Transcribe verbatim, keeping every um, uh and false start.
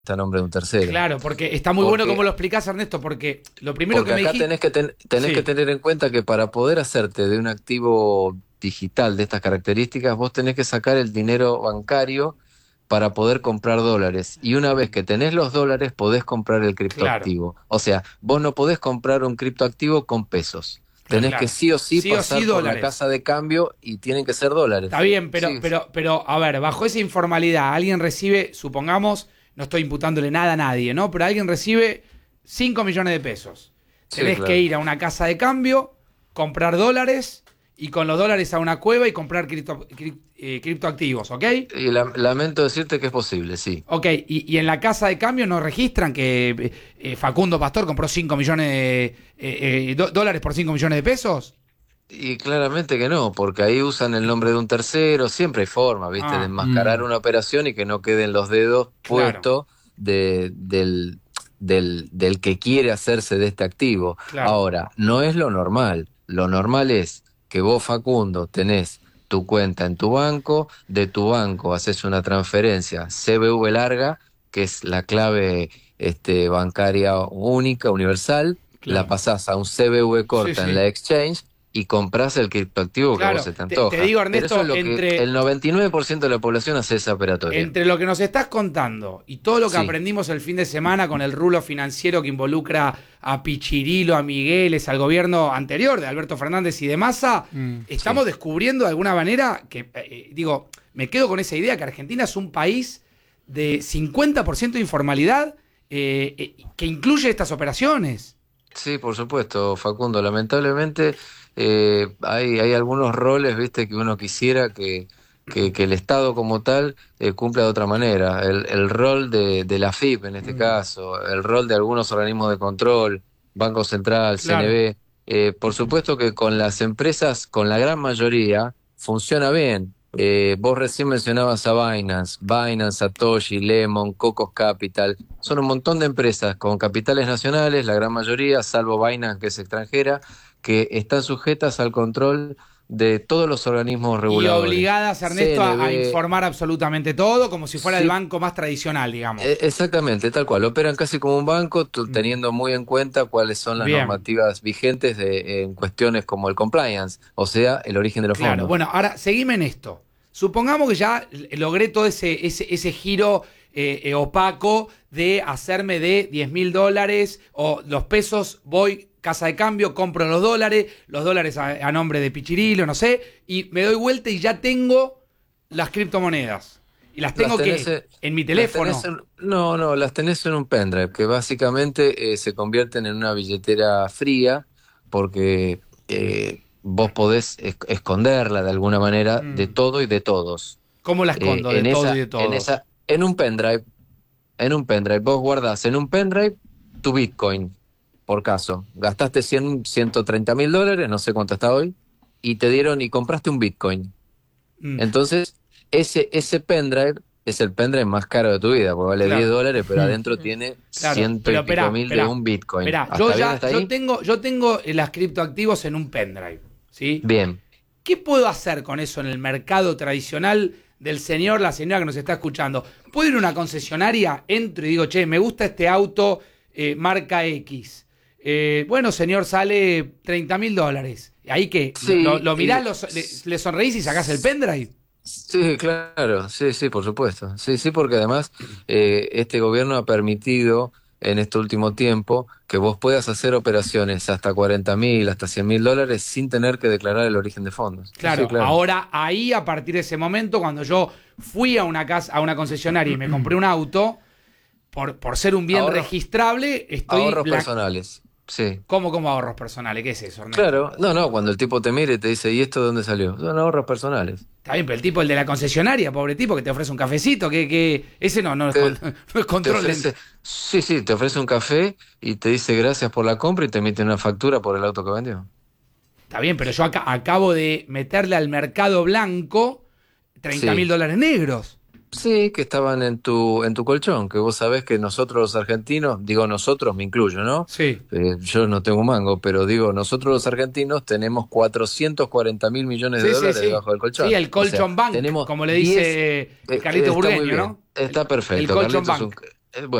a nombre de un tercero. Claro, porque está muy bueno Porque, como lo explicás, Ernesto, porque lo primero porque que me acá dijiste... tenés que, ten- tenés que Sí, tener en cuenta que para poder hacerte de un activo digital de estas características, vos tenés que sacar el dinero bancario para poder comprar dólares. Y una vez que tenés los dólares, podés comprar el claro, criptoactivo. O sea, vos no podés comprar un criptoactivo con pesos. claro, Tenés que claro. sí o sí Sí o sí pasar por la dólares. casa de cambio y tienen que ser Está dólares. bien, pero, Sí, pero, pero, a ver, bajo esa informalidad, alguien recibe, supongamos, no estoy imputándole nada a nadie, ¿no? Pero alguien recibe cinco millones de pesos. sí, Tenés que claro. ir a una casa de cambio, comprar dólares y con los dólares a una cueva y comprar cripto, cri- eh, criptoactivos, ¿ok? Y la- lamento decirte que es posible, sí. Ok, y, y en la casa de cambio nos registran que eh, eh, Facundo Pastor compró cinco millones de eh, eh, do- dólares por cinco millones de pesos. Y claramente que no, porque ahí usan el nombre de un tercero, siempre hay forma, ¿viste? De Ah, enmascarar mm, una operación y que no queden los dedos claro, puestos de, del, del, del que quiere hacerse de este activo. claro. Ahora, no es lo normal. Lo normal es que vos, Facundo, tenés tu cuenta en tu banco, de tu banco haces una transferencia C B V larga, que es la clave este, bancaria única, universal, la Claro. pasás a un C B V Sí, corta en sí. la exchange y compras el criptoactivo que a vos Claro. se te Te, te antoja. digo, Pero eso es Ernesto, lo que el entre, noventa y nueve por ciento de la población hace esa operatoria. entre lo que nos estás contando y todo lo que Sí, aprendimos el fin de semana con el rulo financiero que involucra a Pichirilo, a Migueles, al gobierno anterior de Alberto Fernández y de Massa, mm, estamos sí. descubriendo de alguna manera que, eh, digo, me quedo con esa idea que Argentina es un país de cincuenta por ciento de informalidad eh, eh, que incluye estas operaciones. Sí, por supuesto, Facundo. Lamentablemente eh, hay, hay algunos roles, viste, que uno quisiera que, que, que el Estado como tal eh, cumpla de otra manera. El, el rol de, de la F I P en este Mm, caso, el rol de algunos organismos de control, Banco Central, claro, C N B. Eh, por supuesto que con las empresas, con la gran mayoría, funciona bien. Eh, vos recién mencionabas a Binance, Binance, Satoshi, Lemon, Cocos Capital. Son un montón de empresas con capitales nacionales, la gran mayoría, salvo Binance, que es extranjera, que están sujetas al control de todos los organismos y reguladores. obligadas, Ernesto, a, a C N B, informar absolutamente todo, como si fuera el sí, banco más tradicional, e- digamos. exactamente, tal cual. Operan casi como un banco, tu- Mm, teniendo muy en cuenta cuáles son las bien, normativas vigentes de- en cuestiones como el compliance, o sea, el origen de los claro. fondos. Bueno, ahora seguime en esto. Supongamos que ya logré todo ese, ese, ese giro eh, eh, opaco de hacerme de diez mil dólares o los pesos, voy, casa de cambio, compro los dólares, los dólares a, a nombre de Pichirilo, no sé, y me doy vuelta y ya tengo las criptomonedas. Y las Las tengo tenés, que en- en mi las tenés teléfono. en- no, no, las tenés en un pendrive, que básicamente eh, se convierten en una billetera fría, porque eh, vos podés es- esconderla de alguna manera de Mm. todo y de todos. ¿Cómo la Eh, escondo de en todo y esa, de en todos? esa, en un pendrive, en un pendrive, vos guardás en un pendrive tu Bitcoin, por caso. Gastaste cien, ciento treinta mil dólares, no sé cuánto está hoy, y te dieron y compraste un Bitcoin. Mm, Entonces, ese, ese pendrive es el pendrive más caro de tu vida, porque vale diez claro. dólares, pero adentro tiene Claro, ciento y pero pico esperá, mil de esperá, un Bitcoin. esperá. Yo ¿Hasta bien ya, hasta yo ahí? tengo, yo tengo eh, las criptoactivos en un pendrive, ¿sí? Bien. ¿Qué puedo hacer con eso en el mercado tradicional del señor, la señora que nos está escuchando? ¿Puedo ir a una concesionaria, entro y digo, che, me gusta este auto eh, marca X? Eh, bueno, señor, sale treinta mil dólares. ¿Ahí qué? ¿Lo, lo, Sí, lo mirás, y- lo- le, le sonreís y sacás el pendrive? sí, claro, sí, sí, por supuesto. Sí, sí, porque además eh, este gobierno ha permitido en este último tiempo que vos puedas hacer operaciones hasta cuarenta mil, hasta cien mil dólares sin tener que declarar el origen de fondos. Sí, sí, Claro, claro. ahora ahí a partir de ese momento, cuando yo fui a una casa, a una concesionaria y me compré un auto, por, por ser un bien Ahorros, registrable, estoy ahorros blan- personales, sí. ¿Cómo como ahorros personales? ¿Qué es eso, Ernesto? Claro, no, no, cuando el tipo te mire y te dice, ¿y esto de dónde salió? Son ahorros personales. Está bien, pero el tipo, el de la concesionaria, pobre tipo, que te ofrece un cafecito, que, que ese no, no es, Te, con- no es te control. de- ofrece, sí, sí, te ofrece un café y te dice gracias por la compra y te emite una factura por el auto que vendió. Está bien, pero yo acá, acabo de meterle al mercado blanco treinta mil Sí, dólares negros. sí, que estaban en tu, en tu colchón, que vos sabés que nosotros los argentinos, digo nosotros, me incluyo, ¿no? Sí, Eh, yo no tengo un mango, pero digo, nosotros los argentinos tenemos cuatrocientos cuarenta mil millones de sí, sí, dólares sí. debajo del Sí, colchón. el O sea, Colchon Bank, tenemos como le diez. dice eh, Carlito eh, está muy Burgueño, bien, ¿no? El, está el perfecto, Colchon Carlitos es un, Bank. Eh,